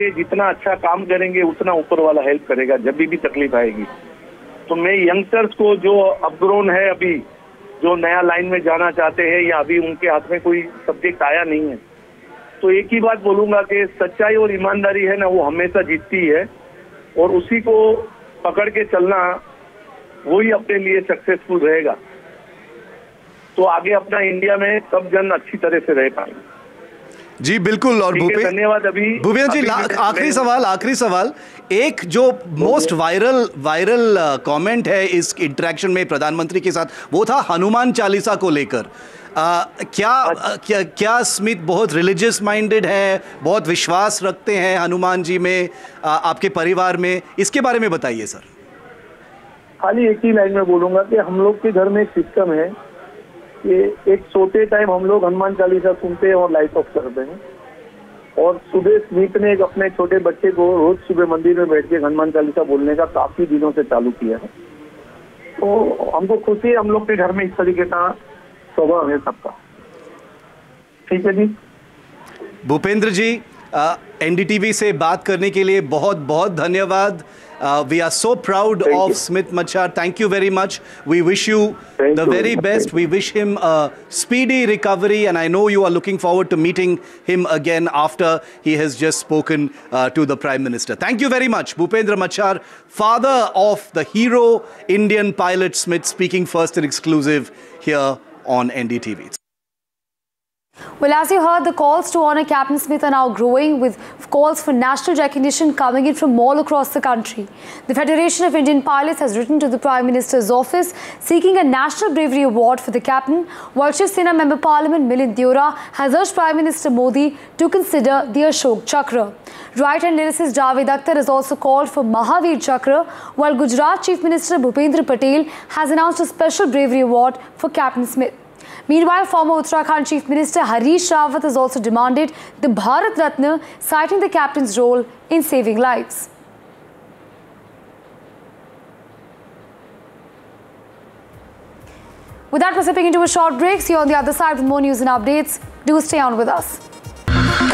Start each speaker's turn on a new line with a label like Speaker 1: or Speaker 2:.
Speaker 1: जितना अच्छा काम करेंगे उतना ऊपर वाला हेल्प करेगा जब भी तकलीफ आएगी। तो मैं यंगस्टर्स को जो अपग्रोन है, अभी जो नया लाइन में जाना चाहते हैं या अभी उनके हाथ में कोई सब्जेक्ट आया नहीं है, तो एक ही बात बोलूंगा कि सच्चाई और ईमानदारी है ना, वो हमेशा जीतती है और उसी को पकड़ के चलना वही अपने लिए सक्सेसफुल रहेगा। तो आगे अपना इंडिया में सब जन अच्छी तरह से रह पाएंगे।
Speaker 2: जी बिल्कुल। और
Speaker 1: धन्यवाद।
Speaker 2: भूपेंद्र जी, आखिरी सवाल, एक जो मोस्ट वायरल कमेंट है इस इंटरेक्शन में प्रधानमंत्री के साथ, वो था हनुमान चालीसा को लेकर। क्या स्मिथ बहुत रिलीजियस माइंडेड है, बहुत विश्वास रखते हैं हनुमान जी में, आपके परिवार में? इसके बारे में बताइए सर।
Speaker 1: खाली एक ही लाइन में बोलूंगा कि हम लोग के घर में एक सिस्टम है कि एक सोते टाइम हम लोग हनुमान चालीसा सुनते हैं और लाइट ऑफ करते हैं। और सुबह स्मिथ ने एक अपने छोटे बच्चे को रोज सुबह मंदिर में बैठ के हनुमान चालीसा बोलने का काफी दिनों से चालू किया है। तो हमको खुशी है, हम लोग के घर में इस तरीके का स्वभाव है सबका। ठीक है जी।
Speaker 2: भूपेंद्र जी, एनडीटीवी से बात करने के लिए बहुत बहुत धन्यवाद। We are so proud of Smith Machar. Thank you very much. We wish you the very best. We wish him a speedy recovery, and I know you are looking forward to meeting him again after he has just spoken to the Prime Minister. Thank you very much. Bhupendra Machar, father of the hero Indian pilot Smith, speaking first and exclusive here on NDTV.
Speaker 3: Well, as you heard, the calls to honor Captain Smith are now growing, with calls for national recognition coming in from all across the country. The Federation of Indian Pilots has written to the Prime Minister's office seeking a National Bravery Award for the captain, while Shiv Sena Member Parliament Milind Deora has urged Prime Minister Modi to consider the Ashok Chakra. Right-hand lyricist Javed Akhtar has also called for Mahavir Chakra, while Gujarat Chief Minister Bhupendra Patel has announced a special bravery award for Captain Smith. Meanwhile, former Uttarakhand Chief Minister Harish Rawat has also demanded the Bharat Ratna, citing the captain's role in saving lives. With that, we're stepping into a short break. See you on the other side with more news and updates. Do stay on with us.